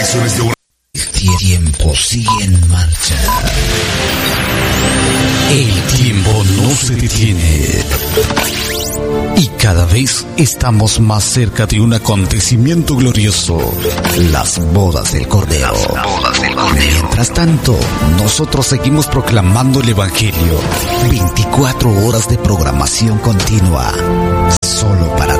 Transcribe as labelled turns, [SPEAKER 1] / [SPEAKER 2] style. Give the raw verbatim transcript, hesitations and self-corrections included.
[SPEAKER 1] Ediciones de Hora.
[SPEAKER 2] El tiempo sigue en marcha. El tiempo no se detiene. Y cada vez estamos más cerca de un acontecimiento glorioso. Las bodas del Cordero. Las bodas del Cordero. Mientras tanto, nosotros seguimos proclamando el Evangelio. veinticuatro horas de programación continua. Solo para